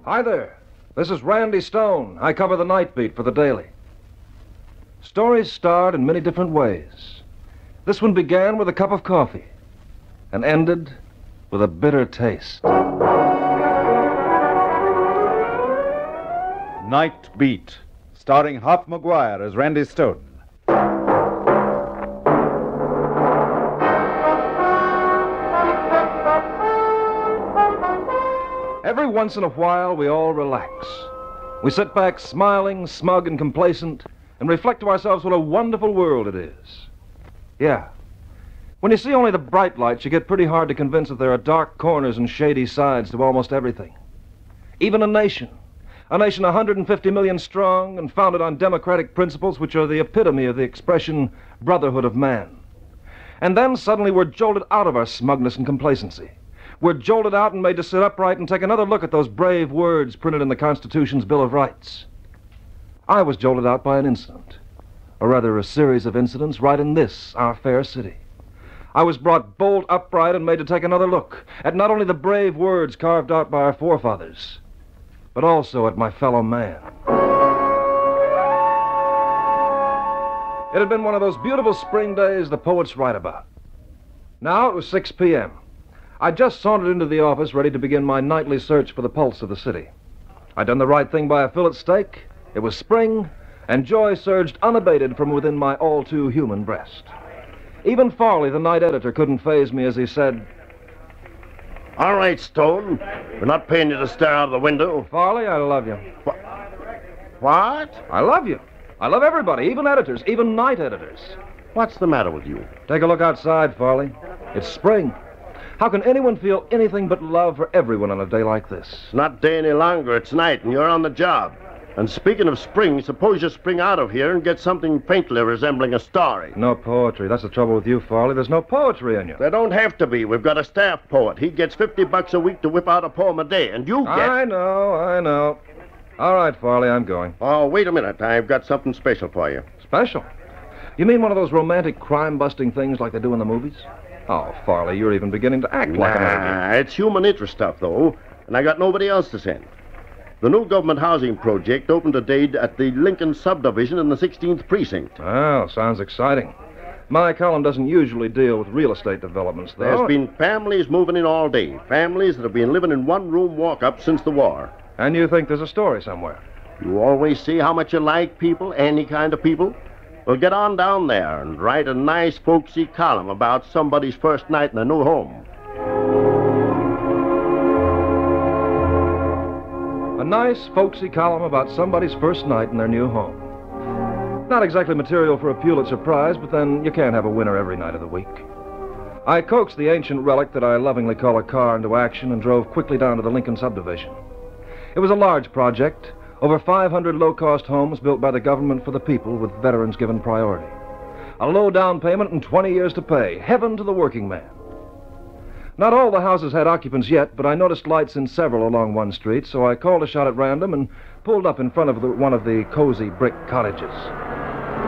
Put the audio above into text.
Hi there. This is Randy Stone. I cover the night beat for the Daily. Stories start in many different ways. This one began with a cup of coffee and ended with a bitter taste. Night Beat, starring Hop McGuire as Randy Stone. Every once in a while, we all relax. We sit back smiling, smug, and complacent, and reflect to ourselves what a wonderful world it is. Yeah. When you see only the bright lights, you get pretty hard to convince that there are dark corners and shady sides to almost everything. Even a nation 150 million strong and founded on democratic principles which are the epitome of the expression brotherhood of man. And then suddenly we're jolted out of our smugness and complacency. We're jolted out and made to sit upright and take another look at those brave words printed in the Constitution's Bill of Rights. I was jolted out by an incident, or rather a series of incidents right in this, our fair city. I was brought bolt upright and made to take another look at not only the brave words carved out by our forefathers, but also at my fellow man. It had been one of those beautiful spring days the poets write about. Now it was 6 p.m. I'd just sauntered into the office ready to begin my nightly search for the pulse of the city. I'd done the right thing by a fillet steak, it was spring, and joy surged unabated from within my all-too-human breast. Even Farley, the night editor, couldn't faze me as he said, "All right, Stone. We're not paying you to stare out of the window." "Farley, I love you." What? I love you. I love everybody, even editors, even night editors. What's the matter with you? Take a look outside, Farley. It's spring. How can anyone feel anything but love for everyone on a day like this? It's not day any longer. It's night, and you're on the job. And speaking of spring, suppose you spring out of here and get something faintly resembling a story. No poetry. That's the trouble with you, Farley. There's no poetry in you. There don't have to be. We've got a staff poet. He gets $50 a week to whip out a poem a day, and you get... I know. All right, Farley, I'm going. Oh, wait a minute. I've got something special for you. Special? You mean one of those romantic crime-busting things like they do in the movies? Oh, Farley, you're even beginning to act like an idiot. It's human interest stuff, though, and I got nobody else to send. The new government housing project opened today at the Lincoln subdivision in the 16th precinct. Oh, sounds exciting. My column doesn't usually deal with real estate developments, though. There's been families moving in all day. Families that have been living in one-room walk-up since the war. And you think there's a story somewhere? You always see how much you like people, any kind of people. Well, get on down there and write a nice, folksy column about somebody's first night in a new home. A nice, folksy column about somebody's first night in their new home. Not exactly material for a Pulitzer Prize, but then you can't have a winner every night of the week. I coaxed the ancient relic that I lovingly call a car into action and drove quickly down to the Lincoln subdivision. It was a large project, over 500 low-cost homes built by the government for the people with veterans given priority. A low down payment and 20 years to pay. Heaven to the working man. Not all the houses had occupants yet, but I noticed lights in several along one street, so I called a shot at random and pulled up in front of one of the cozy brick cottages.